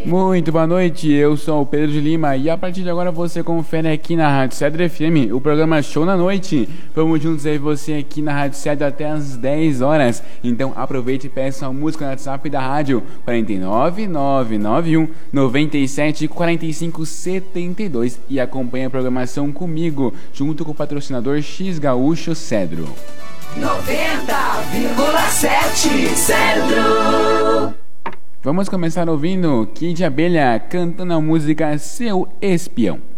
Muito boa noite, eu sou o Pedro de Lima e a partir de agora você confere aqui na Rádio Cedro FM o programa Show na Noite. Vamos juntos aí você aqui na Rádio Cedro até as 10 horas. Então aproveite e peça a música no WhatsApp da rádio 49991 97 45 72 e acompanhe a programação comigo, junto com o patrocinador X Gaúcho Cedro. 90,7 Cedro. Vamos começar ouvindo Kid Abelha cantando a música Seu Espião.